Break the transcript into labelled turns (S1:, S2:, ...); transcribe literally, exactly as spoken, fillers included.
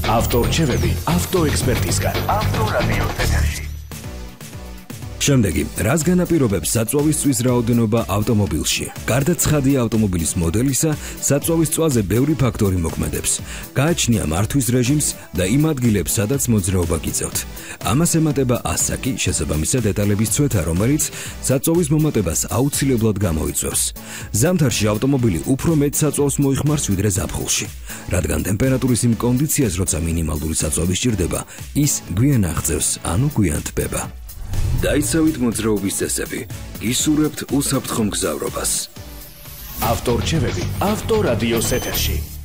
S1: ავტორჩევები ავტოექსპერტისგან. ავტორადიო ეთერში. შემდეგი, რას განაპირობებს საწვავის წვის რაოდენობა ავტომობილში? გარდა ცხადია ავტომობილის მოდელისა, საწვავის წვაზე ბევრი ფაქტორი მოქმედებს. გააჩნია მართვის რეჟიმს და იმ ადგილებს, სადაც მოძრაობა გიწევთ. ამას ემატება ასაკი, შესაბამისად დეტალების ცვეთა, რომელიც საწვავის მომატებას აუცილებლად გამოიწვევს. ზამთარში ავტომობილი უფრო მეტ საწვავს მოიხმარს ვიდრე ზაფხულში, რადგან ტემპერატურის იმ კონდიციას, როცა მინიმალური საწვავი სჭირდება, ის გვიან აღწევს, ანუ გვიან თბება. დაიცავით მოძრაობის წესები, გისურვებთ უსაფრთხო მგზავრობას. ავტორჩევები ავტორადიოს ეთერში.